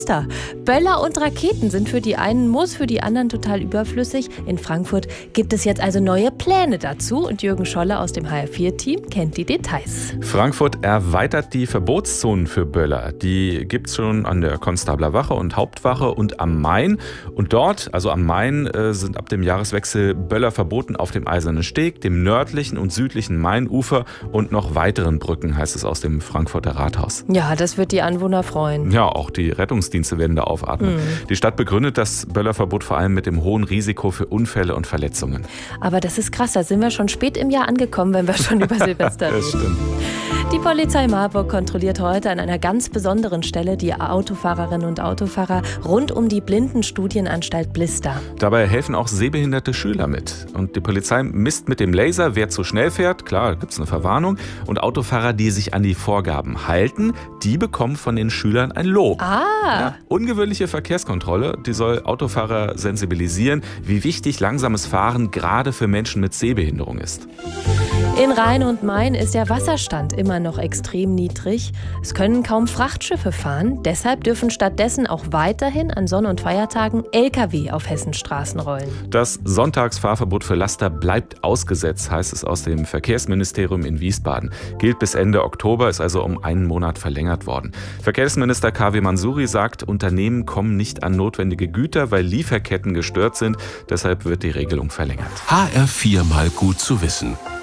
Böller und Raketen sind für die einen Muss, für die anderen total überflüssig. In Frankfurt gibt es jetzt also neue Pläne dazu und Jürgen Scholle aus dem HR4-Team kennt die Details. Frankfurt erweitert die Verbotszonen für Böller. Die gibt es schon an der Konstabler Wache und Hauptwache und am Main. Und dort, also am Main, sind ab dem Jahreswechsel Böller verboten auf dem Eisernen Steg, dem nördlichen und südlichen Mainufer und noch weiteren Brücken, heißt es aus dem Frankfurter Rathaus. Ja, das wird die Anwohner freuen. Ja, auch die Rettungsdienste werden da aufatmen. Die Stadt begründet das Böllerverbot vor allem mit dem hohen Risiko für Unfälle und Verletzungen. Aber das ist krass, da sind wir schon spät im Jahr angekommen, wenn wir schon über Silvester reden. Das stimmt. Die Polizei Marburg kontrolliert heute an einer ganz besonderen Stelle die Autofahrerinnen und Autofahrer rund um die Blindenstudienanstalt Blister. Dabei helfen auch sehbehinderte Schüler mit. Und die Polizei misst mit dem Laser, wer zu schnell fährt. Klar, da gibt es eine Verwarnung. Und Autofahrer, die sich an die Vorgaben halten, die bekommen von den Schülern ein Lob. Ja, ungewöhnliche Verkehrskontrolle, die soll Autofahrer sensibilisieren, wie wichtig langsames Fahren gerade für Menschen mit Sehbehinderung ist. In Rhein und Main ist der Wasserstand immer noch extrem niedrig. Es können kaum Frachtschiffe fahren. Deshalb dürfen stattdessen auch weiterhin an Sonn- und Feiertagen Lkw auf Hessens Straßen rollen. Das Sonntagsfahrverbot für Laster bleibt ausgesetzt, heißt es aus dem Verkehrsministerium in Wiesbaden. Gilt bis Ende Oktober, ist also um einen Monat verlängert worden. Verkehrsminister KW Mansouri sagt, Unternehmen kommen nicht an notwendige Güter, weil Lieferketten gestört sind. Deshalb wird die Regelung verlängert. HR4 mal gut zu wissen.